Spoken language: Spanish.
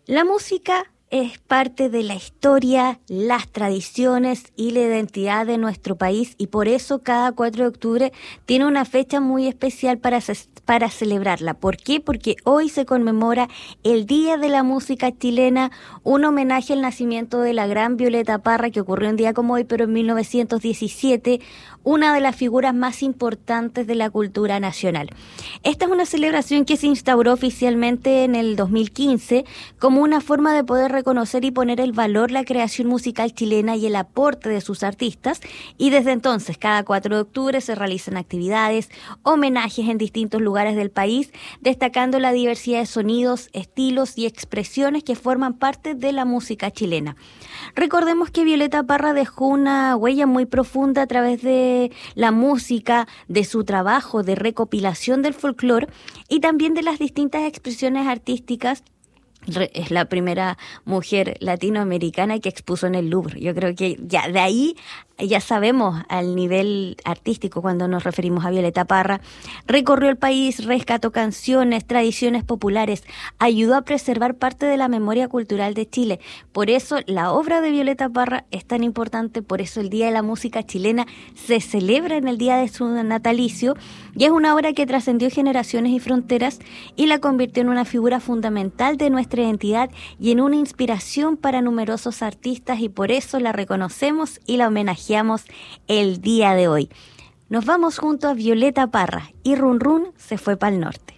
La música es parte de la historia, las tradiciones y la identidad de nuestro país, y por eso cada 4 de octubre tiene una fecha muy especial para celebrarla. ¿Por qué? Porque hoy se conmemora el Día de la Música Chilena, un homenaje al nacimiento de la gran Violeta Parra, que ocurrió un día como hoy, pero en 1917, una de las figuras más importantes de la cultura nacional. Esta es una celebración que se instauró oficialmente en el 2015 como una forma de poder reconocer y poner el valor la creación musical chilena y el aporte de sus artistas, y desde entonces cada 4 de octubre se realizan actividades, homenajes en distintos lugares del país, destacando la diversidad de sonidos, estilos y expresiones que forman parte de la música chilena. Recordemos que Violeta Parra dejó una huella muy profunda a través de la música, de su trabajo de recopilación del folclore y también de las distintas expresiones artísticas. Es la primera mujer latinoamericana que expuso en el Louvre. Yo creo que ya de ahí ya sabemos al nivel artístico cuando nos referimos a Violeta Parra. Recorrió el país, rescató canciones, tradiciones populares, ayudó a preservar parte de la memoria cultural de Chile. Por eso la obra de Violeta Parra es tan importante, por eso el Día de la Música Chilena se celebra en el día de su natalicio, y es una obra que trascendió generaciones y fronteras y la convirtió en una figura fundamental de nuestra identidad y en una inspiración para numerosos artistas, y por eso la reconocemos y la homenajeamos el día de hoy. Nos vamos junto a Violeta Parra y Run Run se fue para el norte.